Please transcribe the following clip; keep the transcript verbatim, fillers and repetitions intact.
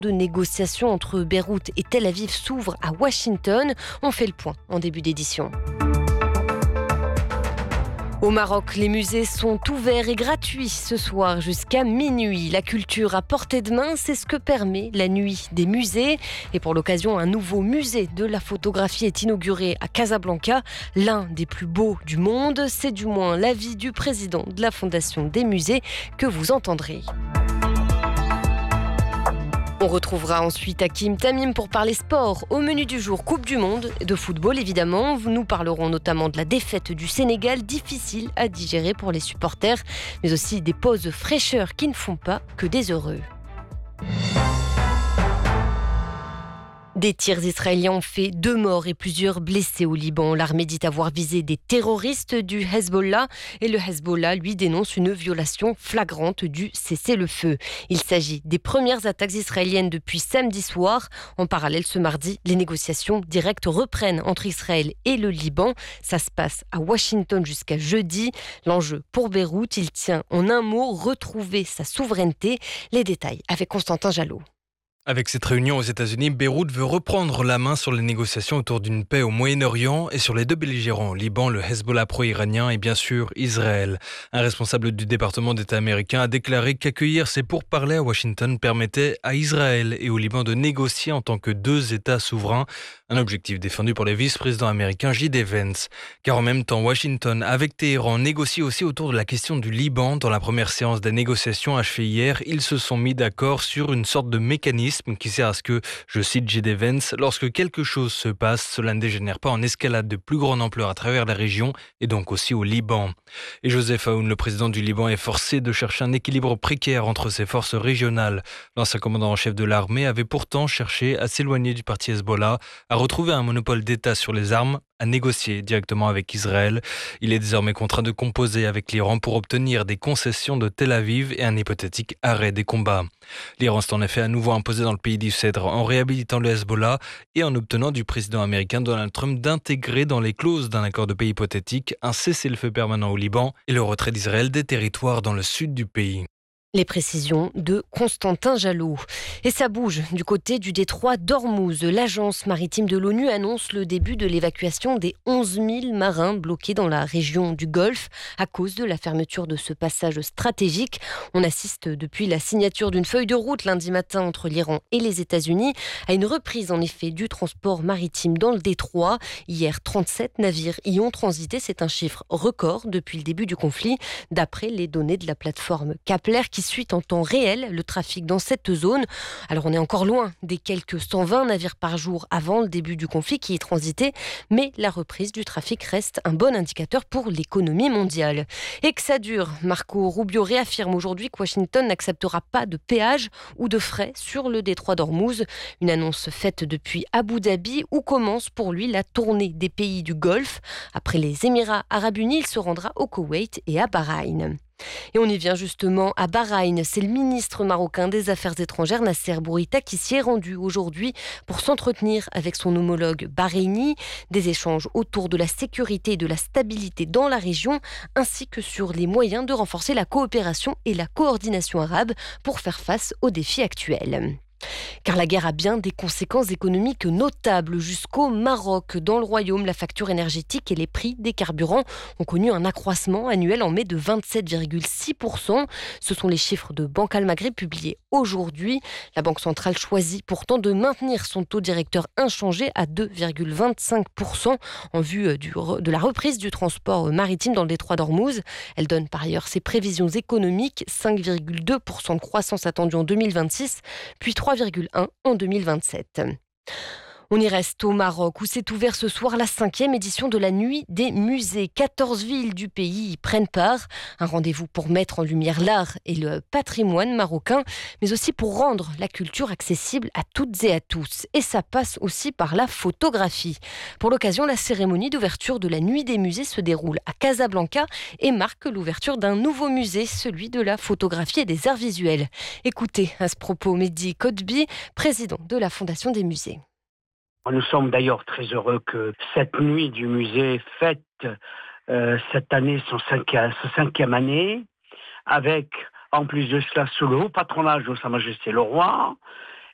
de négociations entre Beyrouth et Tel Aviv s'ouvre à Washington. On fait le point en début d'édition. Au Maroc, les musées sont ouverts et gratuits ce soir jusqu'à minuit. La culture à portée de main, c'est ce que permet la nuit des musées. Et pour l'occasion, un nouveau musée de la photographie est inauguré à Casablanca, l'un des plus beaux du monde. C'est du moins l'avis du président de la Fondation des musées que vous entendrez. On retrouvera ensuite Hakim Tamim pour parler sport. Au menu du jour, Coupe du Monde de football évidemment. Nous parlerons notamment de la défaite du Sénégal, difficile à digérer pour les supporters, mais aussi des pauses fraîcheurs qui ne font pas que des heureux. Des tirs israéliens ont fait deux morts et plusieurs blessés au Liban. L'armée dit avoir visé des terroristes du Hezbollah et le Hezbollah, lui, dénonce une violation flagrante du cessez-le-feu. Il s'agit des premières attaques israéliennes depuis samedi soir. En parallèle, ce mardi, les négociations directes reprennent entre Israël et le Liban. Ça se passe à Washington jusqu'à jeudi. L'enjeu pour Beyrouth, il tient en un mot, retrouver sa souveraineté. Les détails avec Constantin Jalot. Avec cette réunion aux États-Unis, Beyrouth veut reprendre la main sur les négociations autour d'une paix au Moyen-Orient et sur les deux belligérants au Liban, le Hezbollah pro-iranien et bien sûr Israël. Un responsable du département d'État américain a déclaré qu'accueillir ces pourparlers à Washington permettait à Israël et au Liban de négocier en tant que deux États souverains, un objectif défendu par le vice-président américain J D Vance. Car en même temps, Washington, avec Téhéran, négocie aussi autour de la question du Liban. Dans la première séance des négociations achevée hier, ils se sont mis d'accord sur une sorte de mécanisme qui sert à ce que, je cite J D Vance, lorsque quelque chose se passe, cela ne dégénère pas en escalade de plus grande ampleur à travers la région et donc aussi au Liban. Et Joseph Aoun, le président du Liban, est forcé de chercher un équilibre précaire entre ses forces régionales. L'ancien commandant en chef de l'armée avait pourtant cherché à s'éloigner du parti Hezbollah, à retrouver un monopole d'État sur les armes, à négocier directement avec Israël. Il est désormais contraint de composer avec l'Iran pour obtenir des concessions de Tel Aviv et un hypothétique arrêt des combats. L'Iran s'est en effet à nouveau imposé dans le pays du Cèdre en réhabilitant le Hezbollah et en obtenant du président américain Donald Trump d'intégrer dans les clauses d'un accord de paix hypothétique un cessez-le-feu permanent au Liban et le retrait d'Israël des territoires dans le sud du pays. Les précisions de Constantin Jalot. Et ça bouge du côté du détroit d'Ormuz. L'agence maritime de l'ONU annonce le début de l'évacuation des onze mille marins bloqués dans la région du Golfe à cause de la fermeture de ce passage stratégique. On assiste depuis la signature d'une feuille de route lundi matin entre l'Iran et les États-Unis à une reprise en effet du transport maritime dans le détroit. Hier, trente-sept navires y ont transité. C'est un chiffre record depuis le début du conflit, d'après les données de la plateforme Kepler qui suit en temps réel le trafic dans cette zone. Alors on est encore loin des quelques cent vingt navires par jour avant le début du conflit qui y transitaient, mais la reprise du trafic reste un bon indicateur pour l'économie mondiale. Et que ça dure, Marco Rubio réaffirme aujourd'hui que Washington n'acceptera pas de péage ou de frais sur le détroit d'Ormuz. Une annonce faite depuis Abu Dhabi où commence pour lui la tournée des pays du Golfe. Après les Émirats arabes unis, il se rendra au Koweït et à Bahreïn. Et on y vient justement à Bahreïn. C'est le ministre marocain des Affaires étrangères, Nasser Bourita, qui s'y est rendu aujourd'hui pour s'entretenir avec son homologue bahreïni. Des échanges autour de la sécurité et de la stabilité dans la région, ainsi que sur les moyens de renforcer la coopération et la coordination arabe pour faire face aux défis actuels. Car la guerre a bien des conséquences économiques notables jusqu'au Maroc. Dans le royaume, la facture énergétique et les prix des carburants ont connu un accroissement annuel en mai de vingt-sept virgule six pour cent. Ce sont les chiffres de Banque Al Maghreb publiés aujourd'hui. La Banque centrale choisit pourtant de maintenir son taux directeur inchangé à deux virgule vingt-cinq pour cent en vue du, de la reprise du transport maritime dans le détroit d'Ormuz. Elle donne par ailleurs ses prévisions économiques, cinq virgule deux pour cent de croissance attendue en deux mille vingt-six, puis trois virgule un pour cent en deux mille vingt-sept. On y reste au Maroc où s'est ouvert ce soir la cinquième édition de la Nuit des musées. quatorze villes du pays y prennent part. Un rendez-vous pour mettre en lumière l'art et le patrimoine marocain, mais aussi pour rendre la culture accessible à toutes et à tous. Et ça passe aussi par la photographie. Pour l'occasion, la cérémonie d'ouverture de la Nuit des musées se déroule à Casablanca et marque l'ouverture d'un nouveau musée, celui de la photographie et des arts visuels. Écoutez à ce propos Mehdi Kotbi, président de la Fondation des musées. Nous sommes d'ailleurs très heureux que cette nuit du musée fête euh, cette année son cinquième, sa cinquième année, avec en plus de cela sous le haut patronage de Sa Majesté le Roi,